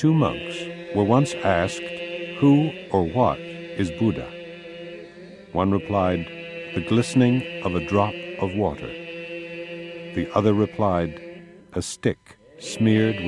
Two monks were once asked, "Who or what is Buddha?" One replied, "The glistening of a drop of water." The other replied, "A stick smeared